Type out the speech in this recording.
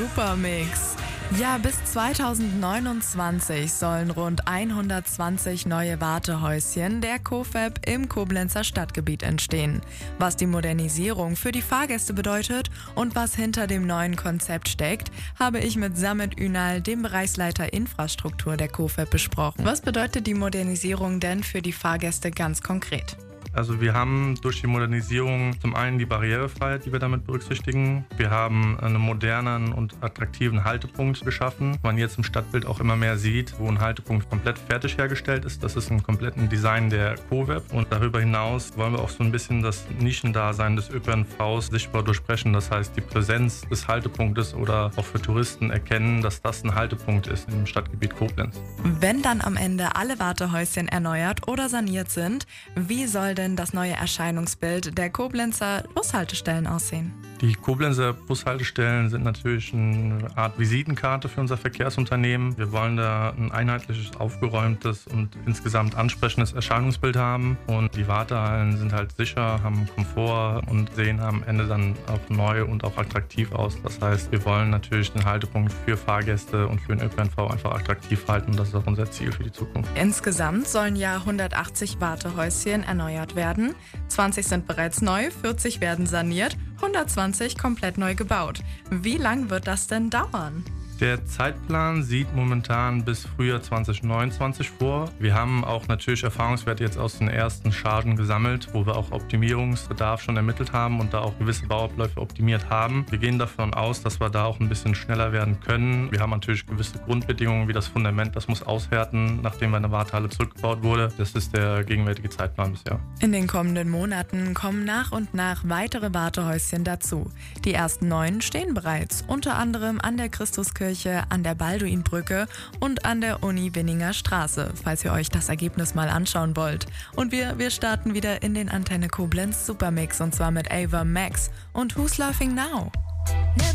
Supermix. Ja, bis 2029 sollen rund 120 neue Wartehäuschen der COFAB im Koblenzer Stadtgebiet entstehen. Was die Modernisierung für die Fahrgäste bedeutet und was hinter dem neuen Konzept steckt, habe ich mit Samit Ünal, dem Bereichsleiter Infrastruktur der COFAB, besprochen. Was bedeutet die Modernisierung denn für die Fahrgäste ganz konkret? Also wir haben durch die Modernisierung zum einen die Barrierefreiheit, die wir damit berücksichtigen. Wir haben einen modernen und attraktiven Haltepunkt geschaffen, was man jetzt im Stadtbild auch immer mehr sieht, wo ein Haltepunkt komplett fertig hergestellt ist. Das ist ein komplettes Design der COFAB und darüber hinaus wollen wir auch so ein bisschen das Nischendasein des ÖPNVs sichtbar durchbrechen. Das heißt, die Präsenz des Haltepunktes oder auch für Touristen erkennen, dass das ein Haltepunkt ist im Stadtgebiet Koblenz. Wenn dann am Ende alle Wartehäuschen erneuert oder saniert sind, wie soll denn das neue Erscheinungsbild der Koblenzer Bushaltestellen aussehen? Die Koblenzer Bushaltestellen sind natürlich eine Art Visitenkarte für unser Verkehrsunternehmen. Wir wollen da ein einheitliches, aufgeräumtes und insgesamt ansprechendes Erscheinungsbild haben. Und die Wartehallen sind halt sicher, haben Komfort und sehen am Ende dann auch neu und auch attraktiv aus. Das heißt, wir wollen natürlich den Haltepunkt für Fahrgäste und für den ÖPNV einfach attraktiv halten. Und das ist auch unser Ziel für die Zukunft. Insgesamt sollen ja 180 Wartehäuschen erneuert werden. 20 sind bereits neu, 40 werden saniert, 120 komplett neu gebaut. Wie lang wird das denn dauern? Der Zeitplan sieht momentan bis Frühjahr 2029 vor. Wir haben auch natürlich Erfahrungswerte jetzt aus den ersten Chargen gesammelt, wo wir auch Optimierungsbedarf schon ermittelt haben und da auch gewisse Bauabläufe optimiert haben. Wir gehen davon aus, dass wir da auch ein bisschen schneller werden können. Wir haben natürlich gewisse Grundbedingungen wie das Fundament, das muss aushärten, nachdem eine Wartehalle zurückgebaut wurde. Das ist der gegenwärtige Zeitplan bisher. In den kommenden Monaten kommen nach und nach weitere Wartehäuschen dazu. Die ersten 9 stehen bereits, unter anderem an der Christuskirche, an der Balduinbrücke und an der Uni-Winninger Straße, falls ihr euch das Ergebnis mal anschauen wollt. Und wir starten wieder in den Antenne Koblenz Supermix und zwar mit Ava Max und Who's Laughing Now?